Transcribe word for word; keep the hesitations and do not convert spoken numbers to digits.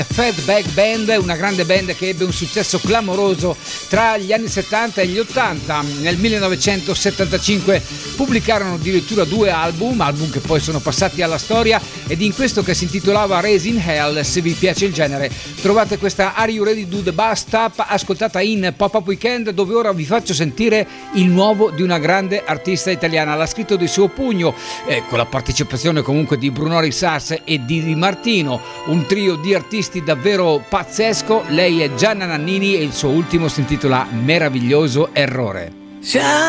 Fatback Band, una grande band che ebbe un successo clamoroso tra gli anni settanta e gli ottanta. Nel millenovecentosettantacinque pubblicarono addirittura due album, album che poi sono passati alla storia, ed in questo che si intitolava Raising Hell. Se vi piace il genere trovate questa Are You Ready to Do the Bust Up, ascoltata in Pop-Up Weekend, dove ora vi faccio sentire il nuovo di una grande artista italiana. L'ha scritto di suo pugno, eh, con la partecipazione comunque di Bruno Risas e di Di Martino, un trio di artisti davvero pazzesco. Lei è Gianna Nannini e il suo ultimo si intitola Meraviglioso Errore.